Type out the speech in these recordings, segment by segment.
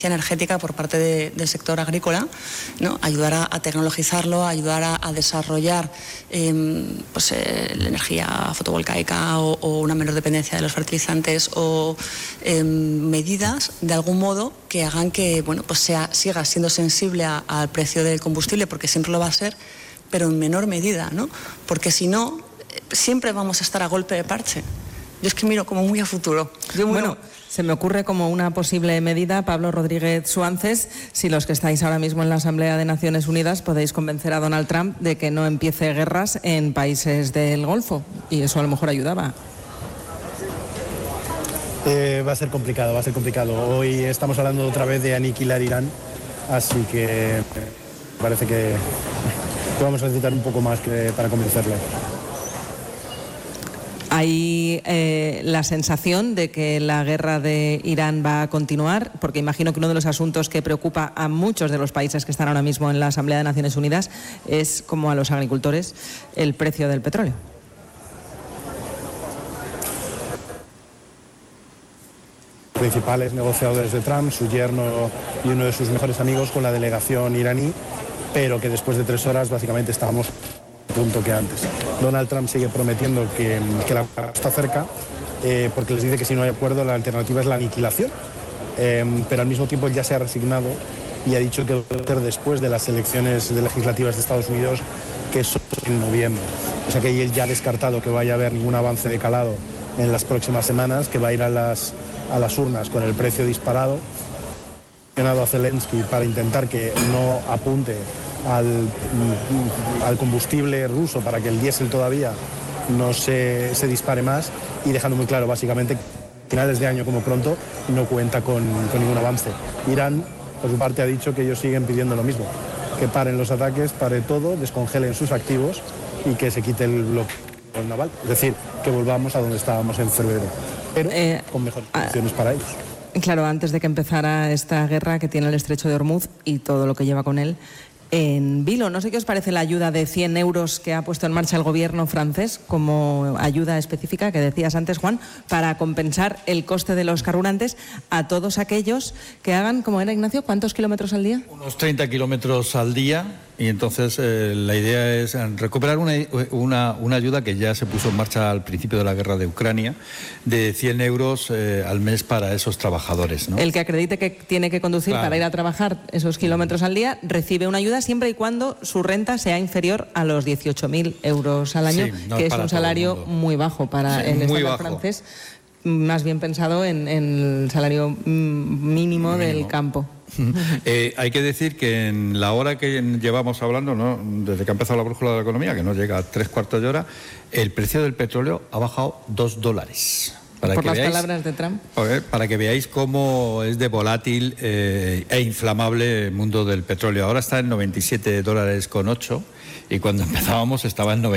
energética por parte del sector agrícola, ¿no? Ayudar a tecnologizarlo, ayudar a desarrollar la energía fotovoltaica o una menor dependencia de los fertilizantes o medidas de algún modo que hagan que siga siendo sensible al precio del combustible, porque siempre lo va a ser, pero en menor medida, ¿no? Porque si no, siempre vamos a estar a golpe de parche. Yo es que miro como muy a futuro. Se me ocurre como una posible medida, Pablo Rodríguez Suances, si los que estáis ahora mismo en la Asamblea de Naciones Unidas podéis convencer a Donald Trump de que no empiece guerras en países del Golfo, y eso a lo mejor ayudaba. Va a ser complicado. Hoy estamos hablando otra vez de aniquilar Irán, así que parece que vamos a necesitar un poco más para convencerle. Hay la sensación de que la guerra de Irán va a continuar, porque imagino que uno de los asuntos que preocupa a muchos de los países que están ahora mismo en la Asamblea de Naciones Unidas es, como a los agricultores, el precio del petróleo. Principales negociadores de Trump, su yerno y uno de sus mejores amigos con la delegación iraní, pero que después de 3 horas básicamente estábamos punto que antes. Donald Trump sigue prometiendo que la está cerca, porque les dice que si no hay acuerdo la alternativa es la aniquilación, pero al mismo tiempo ya se ha resignado y ha dicho que va a ser después de las elecciones legislativas de Estados Unidos, que son en noviembre. O sea que él ya ha descartado que vaya a haber ningún avance de calado en las próximas semanas, que va a ir a las urnas con el precio disparado. Ha mencionado a Zelensky para intentar que no apunte al combustible ruso, para que el diésel todavía no se dispare más, y dejando muy claro básicamente que a finales de año como pronto no cuenta con ningún avance. Irán por su parte ha dicho que ellos siguen pidiendo lo mismo, que paren los ataques, pare todo, descongelen sus activos y que se quite el bloqueo naval, es decir, que volvamos a donde estábamos en febrero, pero con mejores condiciones para ellos. Claro, antes de que empezara esta guerra que tiene el estrecho de Hormuz y todo lo que lleva con él, en vilo, no sé qué os parece la ayuda de 100 euros que ha puesto en marcha el gobierno francés como ayuda específica, que decías antes, Juan, para compensar el coste de los carburantes a todos aquellos que hagan, ¿cómo era, Ignacio? ¿Cuántos kilómetros al día? Unos 30 kilómetros al día. Y entonces la idea es recuperar una ayuda que ya se puso en marcha al principio de la guerra de Ucrania, de 100 euros al mes para esos trabajadores, ¿no? El que acredite que tiene que conducir para ir a trabajar esos kilómetros al día recibe una ayuda siempre y cuando su renta sea inferior a los 18.000 euros al año, que es un salario muy bajo para el estándar francés, más bien pensado en el salario mínimo del campo. Hay que decir que en la hora que llevamos hablando, ¿no?, desde que ha empezado la brújula de la economía, que no llega a 3/4 de hora, el precio del petróleo ha bajado $2. Por las palabras de Trump. Para que veáis cómo es de volátil e inflamable el mundo del petróleo. Ahora está en $97.08 y cuando empezábamos estaba en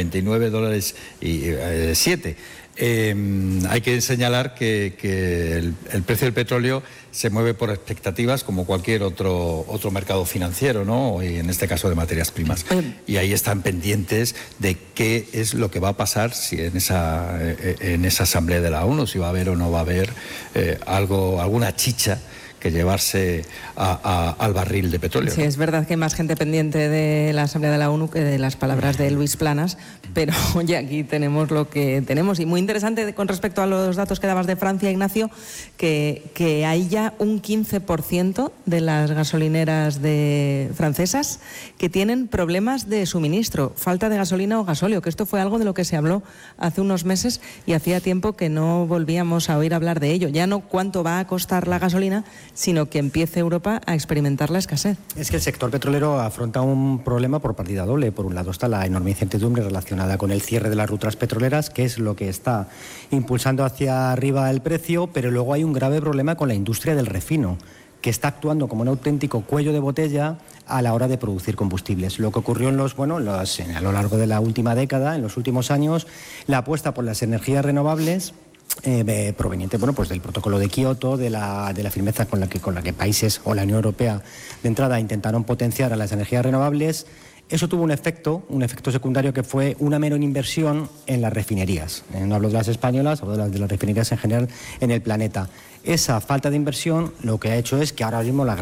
$99.07. Hay que señalar que el precio del petróleo se mueve por expectativas como cualquier otro mercado financiero, ¿no? Y en este caso de materias primas. Y ahí están pendientes de qué es lo que va a pasar si en esa asamblea de la ONU, si va a haber o no va a haber alguna chicha que llevarse al barril de petróleo. Sí, ¿no? Es verdad que hay más gente pendiente de la Asamblea de la ONU que de las palabras de Luis Planas, pero oye, aquí tenemos lo que tenemos. Y muy interesante con respecto a los datos que dabas de Francia, Ignacio, que hay ya un 15% de las gasolineras francesas que tienen problemas de suministro, falta de gasolina o gasóleo, que esto fue algo de lo que se habló hace unos meses y hacía tiempo que no volvíamos a oír hablar de ello. Ya no cuánto va a costar la gasolina, sino que empiece Europa a experimentar la escasez. Es que el sector petrolero afronta un problema por partida doble. Por un lado está la enorme incertidumbre relacionada con el cierre de las rutas petroleras, que es lo que está impulsando hacia arriba el precio, pero luego hay un grave problema con la industria del refino, que está actuando como un auténtico cuello de botella a la hora de producir combustibles. Lo que ocurrió a lo largo de la última década, en los últimos años, la apuesta por las energías renovables proveniente del protocolo de Kioto, de la firmeza con la que países o la Unión Europea de entrada intentaron potenciar a las energías renovables. Eso tuvo un efecto secundario, que fue una menor inversión en las refinerías. No hablo de las españolas, hablo de las refinerías en general en el planeta. Esa falta de inversión lo que ha hecho es que ahora mismo la